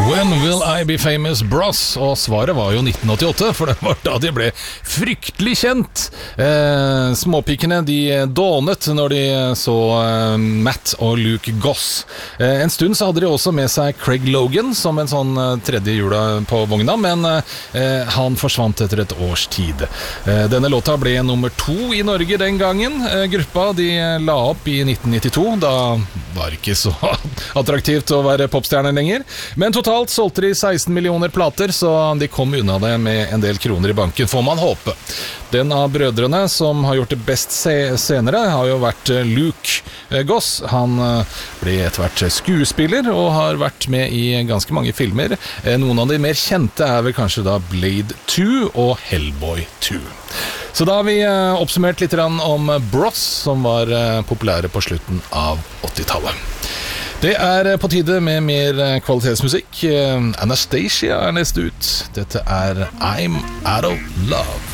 When will I be famous, Bros? Og svaret var jo 1988, for det var da de ble fryktelig kjent. Småpikene de dånet når de så Matt og Luke Goss. En stund så hadde de også med seg Craig Logan som en sånn tredje hjula på vogna, men han forsvant etter et års tid. Denne låta ble nummer 2 i Norge den gangen. Gruppa de la opp i 1992, da var det ikke så attraktivt å være popstjerner lenger. Men totalt solgte de 16 millioner plater, så de kom unna det med en del kroner i banken, får man håpe. Den av brødrene som har gjort det best senere har jo vært Luke Goss. Han ble etter hvert skuespiller og har vært med i ganske mange filmer. Noen av de mer kjente er vel kanskje da Blade 2 og Hellboy 2. Så da har vi oppsummert litt om Bros, som var populære på slutten av 80-tallet. Det er på tide med mer kvalitetsmusikk. Anastacia er neste ut. Dette er I'm Out of Love.